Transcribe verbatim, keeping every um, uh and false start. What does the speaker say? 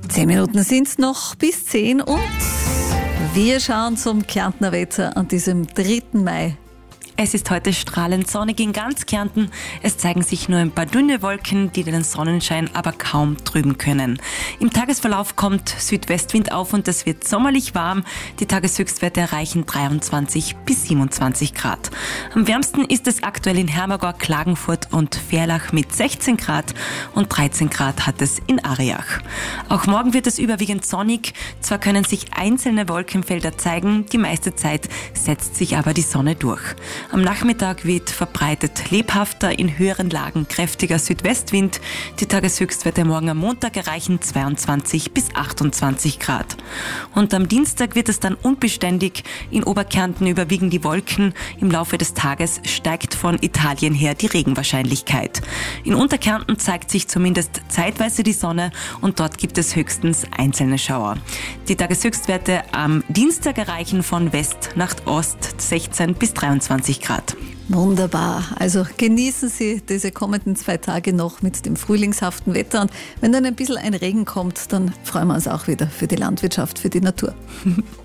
Zehn Minuten sind es noch bis zehn und wir schauen zum Kärntner Wetter an diesem dritten Mai. Es ist heute strahlend sonnig in ganz Kärnten. Es zeigen sich nur ein paar dünne Wolken, die den Sonnenschein aber kaum trüben können. Im Tagesverlauf kommt Südwestwind auf und es wird sommerlich warm. Die Tageshöchstwerte erreichen dreiundzwanzig bis siebenundzwanzig Grad. Am wärmsten ist es aktuell in Hermagor, Klagenfurt und Verlach mit sechzehn Grad und dreizehn Grad hat es in Ariach. Auch morgen wird es überwiegend sonnig. Zwar können sich einzelne Wolkenfelder zeigen, die meiste Zeit setzt sich aber die Sonne durch. Am Nachmittag weht verbreitet lebhafter, in höheren Lagen kräftiger Südwestwind. Die Tageshöchstwerte morgen am Montag erreichen zweiundzwanzig bis achtundzwanzig Grad. Und am Dienstag wird es dann unbeständig. In Oberkärnten überwiegen die Wolken. Im Laufe des Tages steigt von Italien her die Regenwahrscheinlichkeit. In Unterkärnten zeigt sich zumindest zeitweise die Sonne und dort gibt es höchstens einzelne Schauer. Die Tageshöchstwerte am Dienstag erreichen von West nach Ost sechzehn bis dreiundzwanzig Grad. Wunderbar. Also genießen Sie diese kommenden zwei Tage noch mit dem frühlingshaften Wetter. Und wenn dann ein bisschen ein Regen kommt, dann freuen wir uns auch wieder für die Landwirtschaft, für die Natur.